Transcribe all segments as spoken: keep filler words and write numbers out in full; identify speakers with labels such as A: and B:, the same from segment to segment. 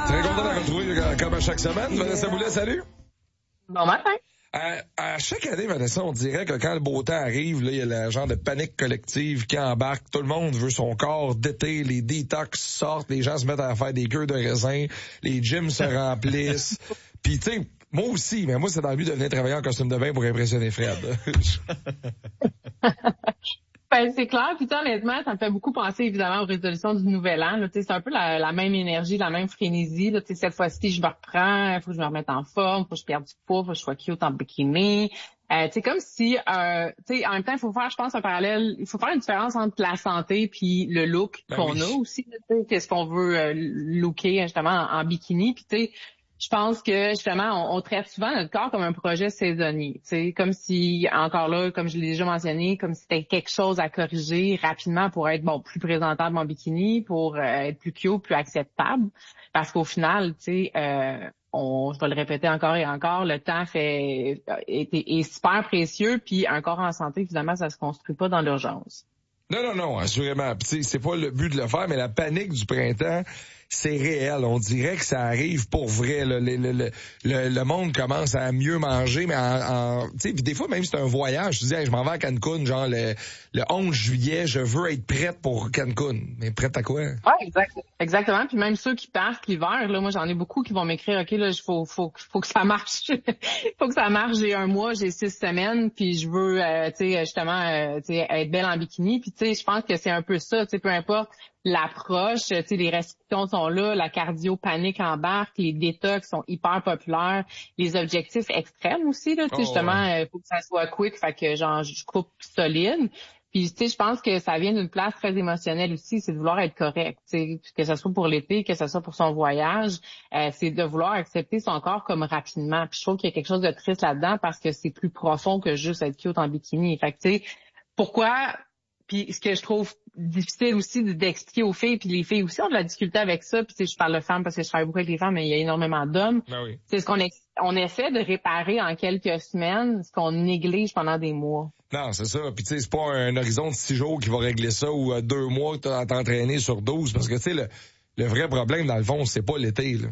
A: Très content de la retrouver comme à chaque semaine. Vanessa Boulet, salut.
B: Bon matin.
A: À, à chaque année, Vanessa, on dirait que quand le beau temps arrive, là, il y a le genre de panique collective qui embarque. Tout le monde veut son corps d'été, les détox sortent, les gens se mettent à faire des queues de raisin, les gyms se remplissent. Puis tu sais, moi aussi, mais moi, c'est dans le but de venir travailler en costume de bain pour impressionner Fred.
B: Ben, c'est clair. Puis honnêtement, ça me fait beaucoup penser évidemment aux résolutions du Nouvel An. Là, c'est un peu la, la même énergie, la même frénésie. Là, cette fois-ci, je me reprends, il faut que je me remette en forme, il faut que je perde du poids, il faut que je sois cute en bikini. Euh, c'est comme si, euh, tu sais, en même temps, il faut faire, je pense, un parallèle. Il faut faire une différence entre la santé puis le look
A: ben
B: qu'on
A: oui.
B: a aussi. Qu'est-ce qu'on veut euh, looker justement en, en bikini. Puis tu sais, je pense que justement, on, on traite souvent notre corps comme un projet saisonnier. C'est comme si, encore là, comme je l'ai déjà mentionné, comme si c'était quelque chose à corriger rapidement pour être bon plus présentable en bikini, pour euh, être plus cute, plus acceptable. Parce qu'au final, tu sais, euh, on, je vais le répéter encore et encore, le temps fait est, est super précieux, puis un corps en santé, évidemment, ça se construit pas dans l'urgence.
A: Non, non, non, assurément. Puis, tu sais, c'est pas le but de le faire, mais la panique du printemps, c'est réel. On dirait que ça arrive pour vrai. Là. Le, le, le, le, le monde commence à mieux manger, mais en, en tu sais, puis des fois même c'est un voyage. Tu dis, hey, je m'en vais à Cancun, genre le, le onze juillet, je veux être prête pour Cancun. Mais prête à quoi?
B: Ouais, exact, exactement. Puis même ceux qui partent l'hiver, là, moi j'en ai beaucoup qui vont m'écrire, ok, là, il faut, faut, faut que ça marche, faut que ça marche. J'ai un mois, j'ai six semaines, puis je veux, euh, tu sais, justement, euh, tu sais, être belle en bikini. Puis tu sais, je pense que c'est un peu ça, tu sais, peu importe l'approche, tu sais, les restrictions sont là, la cardio panique embarque, les détox sont hyper populaires, les objectifs extrêmes aussi, là, tu sais,
A: Oh,
B: justement,
A: ouais.
B: euh, faut que ça soit quick, fait que genre je coupe solide. Puis, tu sais, je pense que ça vient d'une place très émotionnelle aussi, c'est de vouloir être correct, tu sais, que ce soit pour l'été, que ce soit pour son voyage, euh, c'est de vouloir accepter son corps comme rapidement. Puis je trouve qu'il y a quelque chose de triste là-dedans parce que c'est plus profond que juste être cute en bikini. Fait que, tu sais, pourquoi... Puis ce que je trouve difficile aussi d'expliquer aux filles, puis les filles aussi ont de la difficulté avec ça, puis tu sais, je parle de femmes parce que je travaille beaucoup avec les femmes, mais il y a énormément d'hommes.
A: Ben oui.
B: C'est ce qu'on ex- on essaie de réparer en quelques semaines, ce qu'on néglige pendant des mois.
A: Non, c'est ça. Puis tu sais, c'est pas un horizon de six jours qui va régler ça ou euh, deux mois que t'as à t'entraîner sur douze. Parce que tu sais, le, le vrai problème, dans le fond, c'est pas l'été, là.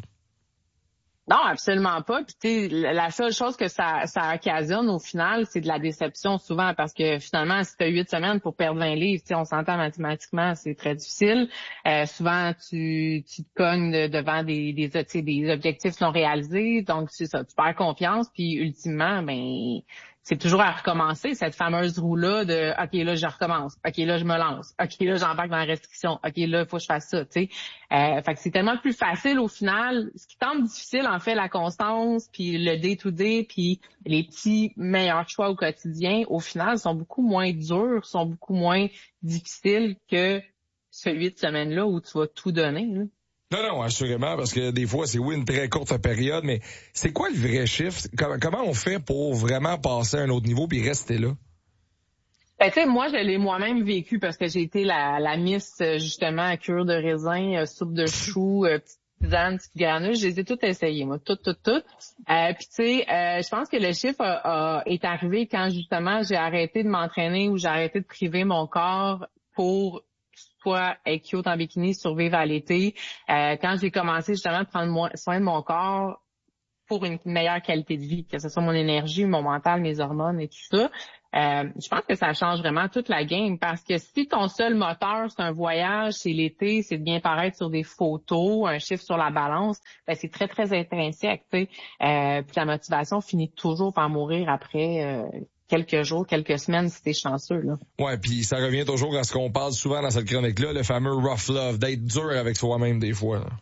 B: Non, absolument pas. Puis tu sais, la seule chose que ça, ça occasionne au final, c'est de la déception souvent parce que finalement, si tu as huit semaines pour perdre vingt livres, tu sais, on s'entend mathématiquement, c'est très difficile. Euh, souvent, tu, tu te cognes de- devant des, des, tu sais, des objectifs non réalisés, donc c'est ça, tu perds confiance, puis ultimement, ben c'est toujours à recommencer, cette fameuse roue-là de « OK, là, je recommence. OK, là, je me lance. OK, là, j'embarque dans la restriction. OK, là, il faut que je fasse ça. » Tu sais, euh, fait que c'est tellement plus facile au final. Ce qui semble difficile, en fait, la constance, puis le day-to-day, puis les petits meilleurs choix au quotidien, au final, sont beaucoup moins durs, sont beaucoup moins difficiles que celui de semaine-là où tu vas tout donner. Là.
A: Non, non, assurément, parce que des fois, c'est oui une très courte période, mais c'est quoi le vrai chiffre? Comment, comment on fait pour vraiment passer à un autre niveau puis rester là?
B: Ben, tu sais, moi, je l'ai moi-même vécu parce que j'ai été la, la miss, euh, justement, à cure de raisin, euh, soupe de choux, euh, petite tisane, petite granule. Je les ai toutes essayées, moi, toutes, toutes, toutes. Euh, puis, tu sais, euh, je pense que le chiffre a, a, est arrivé quand, justement, j'ai arrêté de m'entraîner ou j'ai arrêté de priver mon corps pour soit être cute en bikini, survivre à l'été. Euh, quand j'ai commencé, justement, à prendre mo- soin de mon corps pour une meilleure qualité de vie, que ce soit mon énergie, mon mental, mes hormones et tout ça. Euh, je pense que ça change vraiment toute la game parce que si ton seul moteur, c'est un voyage, c'est l'été, c'est de bien paraître sur des photos, un chiffre sur la balance, ben c'est très, très intrinsèque, tu sais. Euh, puis la motivation finit toujours par mourir après euh, quelques jours, quelques semaines si t'es chanceux, là.
A: Ouais, puis ça revient toujours à ce qu'on parle souvent dans cette chronique-là, le fameux rough love, d'être dur avec soi-même des fois, là.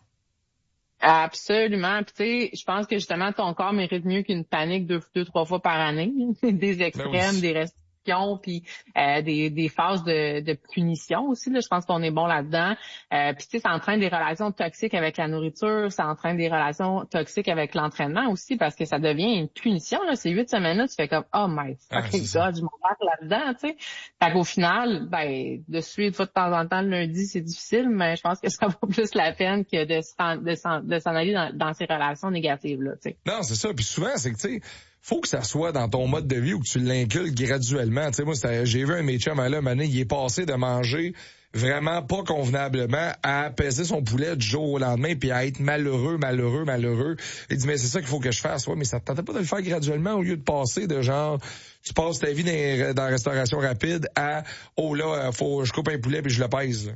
B: Absolument. Puis tu sais, je pense que justement ton corps mérite mieux qu'une panique deux, deux trois fois par année, des extrêmes,
A: Ben oui.
B: des restrictions, puis euh, des, des phases de, de punition aussi. Là, je pense qu'on est bon là-dedans. Euh, puis tu sais, ça entraîne des relations toxiques avec la nourriture, ça entraîne des relations toxiques avec l'entraînement aussi, parce que ça devient une punition. Là, ces huit semaines-là, tu fais comme oh my
A: Ah,
B: fucking
A: c'est ça.
B: god, je m'embarque là-dedans, tu sais. Fait qu'au final, ben de suivre une fois de temps en temps le lundi, c'est difficile, mais je pense que ça vaut plus la peine que de s'en, de s'en, de s'en aller dans, dans ces relations négatives-là, tu sais.
A: Non, c'est ça. Puis souvent, c'est que, tu sais, faut que ça soit dans ton mode de vie ou que tu l'inculques graduellement. Tu sais, moi, c'était- j'ai vu un de mes chums à là, un moment donné, il est passé de manger vraiment pas convenablement à peser son poulet du jour au lendemain puis à être malheureux, malheureux, malheureux. Il dit, mais c'est ça qu'il faut que je fasse. Ouais, mais ça te tentait pas de le faire graduellement au lieu de passer de genre, tu passes ta vie dans, dans la restauration rapide à, oh là, faut, je coupe un poulet puis je le pèse, là.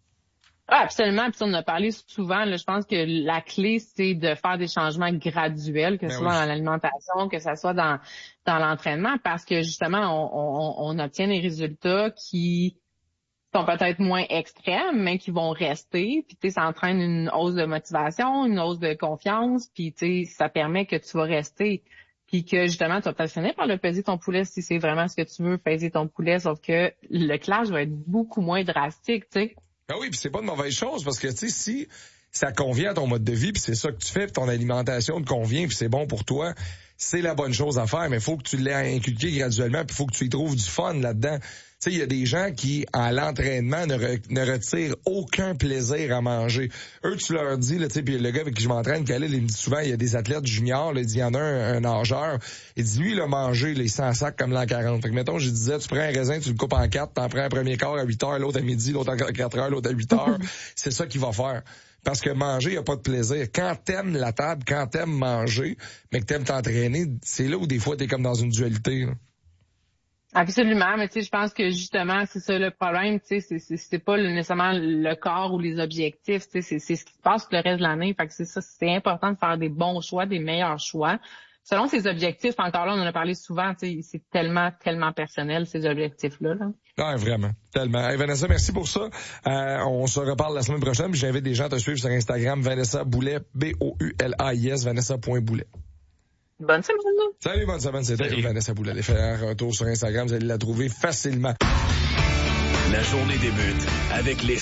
B: Ah, absolument. Puis on en a parlé souvent. Là, je pense que la clé, c'est de faire des changements graduels, que ce soit
A: oui.
B: dans l'alimentation, que ce soit dans dans l'entraînement, parce que justement, on, on, on obtient des résultats qui sont peut-être moins extrêmes, mais qui vont rester. Puis tu sais, ça entraîne une hausse de motivation, une hausse de confiance. Puis tu sais, ça permet que tu vas rester. Puis que justement, tu vas peut-être finir par le peser ton poulet si c'est vraiment ce que tu veux, peser ton poulet, sauf que le clash va être beaucoup moins drastique, tu sais.
A: Ben oui, puis c'est pas une mauvaise chose parce que tu sais si ça convient à ton mode de vie puis c'est ça que tu fais, puis ton alimentation te convient puis c'est bon pour toi, c'est la bonne chose à faire, mais il faut que tu l'aies inculqué graduellement puis il faut que tu y trouves du fun là-dedans. Tu sais, il y a des gens qui, à l'entraînement, ne, re, ne retirent aucun plaisir à manger. Eux, tu leur dis, là, tu sais, puis le gars avec qui je m'entraîne, Khalil, il me dit souvent, il y a des athlètes juniors, là, il dit, il y en a un, un nageur, il dit, lui, il a mangé les cent sacs comme l'an quarante. Fait que, mettons, je disais, tu prends un raisin, tu le coupes en quatre, t'en prends un premier quart à huit heures, l'autre à midi, l'autre à quatre heures, l'autre à huit heures. C'est ça qu'il va faire. Parce que manger, il n'y a pas de plaisir. Quand t'aimes la table, quand t'aimes manger, mais que t'aimes t'entraîner, c'est là où des fois t'es comme dans une dualité, là.
B: Absolument, mais tu sais, je pense que justement, c'est ça le problème, tu sais, c'est, c'est, c'est pas le, nécessairement le corps ou les objectifs, tu sais, c'est, c'est ce qui se passe le reste de l'année. Fait que c'est ça, c'est important de faire des bons choix, des meilleurs choix. Selon ses objectifs, encore là, on en a parlé souvent, tu sais, c'est tellement, tellement personnel, ces objectifs-là, là.
A: Ah, vraiment, tellement. Hey, Vanessa, merci pour ça. Euh, on se reparle la semaine prochaine, puis j'invite des gens à te suivre sur Instagram, Vanessa Boulet, B O U L A I S, Vanessa point Boulet.
B: Bonne semaine.
A: Salut, bonne semaine. C'était Vanessa Boulet. Allez faire un tour sur Instagram. Vous allez la trouver facilement.
C: La journée débute avec les